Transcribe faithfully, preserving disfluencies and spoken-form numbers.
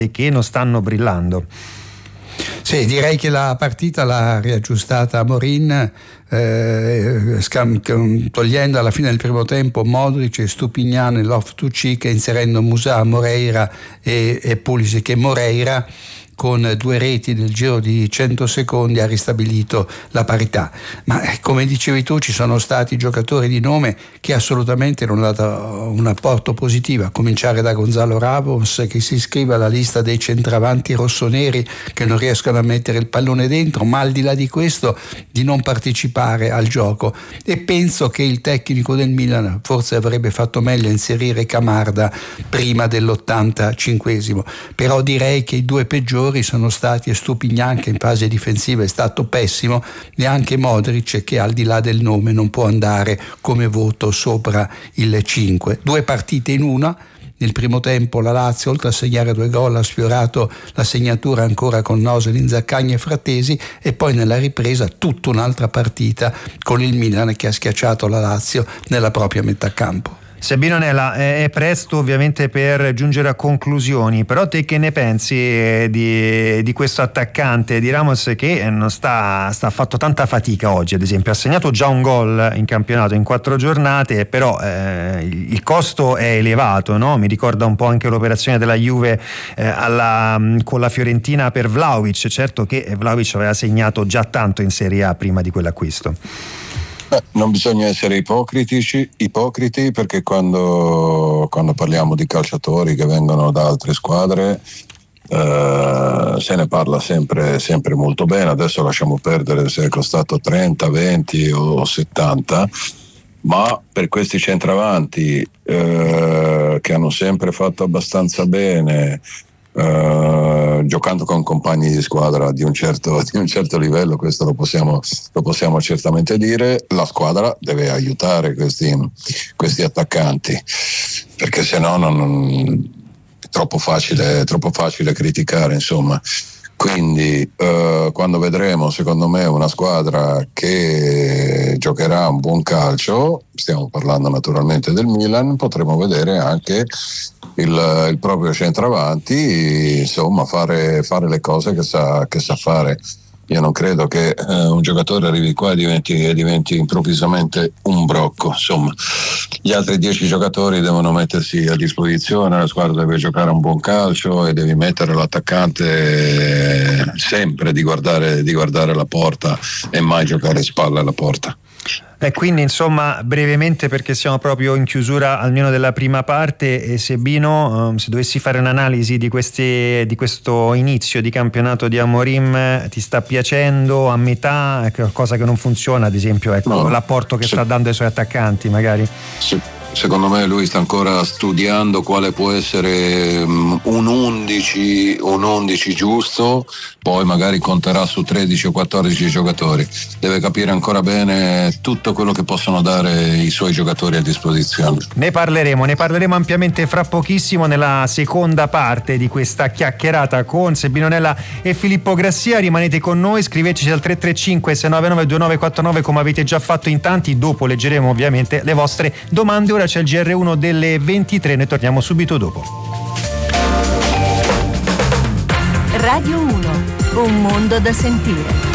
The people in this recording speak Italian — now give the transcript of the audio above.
che non stanno brillando. Sì, direi che la partita l'ha riaggiustata Amorim, eh, scam- togliendo alla fine del primo tempo Modric e Stupinian e Loftus-Cheek, inserendo Musà, Moreira e, e Pulisic e Moreira con due reti nel giro di cento secondi ha ristabilito la parità. Ma eh, come dicevi tu, ci sono stati giocatori di nome che assolutamente non hanno dato un apporto positivo, a cominciare da Gonzalo Ramos, che si iscrive alla lista dei centravanti rossoneri che non riescono a mettere il pallone dentro, ma al di là di questo di non partecipare al gioco. E penso che il tecnico del Milan forse avrebbe fatto meglio a inserire Camarda prima dell'ottantacinquesimo, però direi che i due peggiori sono stati Stupinian, che in fase difensiva è stato pessimo, e anche Modric, che al di là del nome non può andare come voto sopra il cinque. Due partite in una. Nel primo tempo la Lazio, oltre a segnare due gol, ha sfiorato la segnatura ancora con Noselin, Zaccagni e Frattesi, e poi nella ripresa tutta un'altra partita con il Milan che ha schiacciato la Lazio nella propria metà campo. Sabino Nella, è presto ovviamente per giungere a conclusioni, però te che ne pensi di, di questo attaccante di Ramos, che non sta, sta fatto tanta fatica oggi? Ad esempio ha segnato già un gol in campionato in quattro giornate, però eh, il costo è elevato, no? Mi ricorda un po' anche l'operazione della Juve eh, alla, con la Fiorentina per Vlahovic. Certo che Vlahovic aveva segnato già tanto in Serie A prima di quell'acquisto. Beh, non bisogna essere ipocritici, ipocriti perché quando, quando parliamo di calciatori che vengono da altre squadre eh, se ne parla sempre, sempre molto bene. Adesso lasciamo perdere se è costato trenta, venti o settanta, ma per questi centravanti eh, che hanno sempre fatto abbastanza bene, Uh, giocando con compagni di squadra di un certo, di un certo livello, questo lo possiamo, lo possiamo certamente dire, la squadra deve aiutare questi, questi attaccanti, perché se no non, non, è troppo facile, è troppo facile criticare, insomma. Quindi uh, quando vedremo, secondo me, una squadra che giocherà un buon calcio, stiamo parlando naturalmente del Milan, potremo vedere anche il, il proprio centravanti, insomma, fare, fare le cose che sa, che sa fare. Io non credo che eh, un giocatore arrivi qua e diventi, e diventi improvvisamente un brocco. Insomma, gli altri dieci giocatori devono mettersi a disposizione, la squadra deve giocare un buon calcio e devi mettere l'attaccante sempre di guardare, di guardare la porta e mai giocare spalle alla porta. E quindi insomma, brevemente, perché siamo proprio in chiusura almeno della prima parte, e Sebino, um, se dovessi fare un'analisi di, questi, di questo inizio di campionato di Amorim, ti sta piacendo a metà? È qualcosa che non funziona, ad esempio, ecco, no, l'apporto che sì. sta dando ai suoi attaccanti magari? Sì. Secondo me lui sta ancora studiando quale può essere um, un undici un undici giusto, poi magari conterà su tredici o quattordici giocatori. Deve capire ancora bene tutto quello che possono dare i suoi giocatori a disposizione. Ne parleremo, ne parleremo ampiamente fra pochissimo nella seconda parte di questa chiacchierata con Sebino Nella e Filippo Grassia. Rimanete con noi, scriveteci al tre tre cinque sei nove nove due nove quattro nove come avete già fatto in tanti. Dopo leggeremo ovviamente le vostre domande. Ora c'è il G R uno delle ventitré, ne torniamo subito dopo. Radio uno, un mondo da sentire.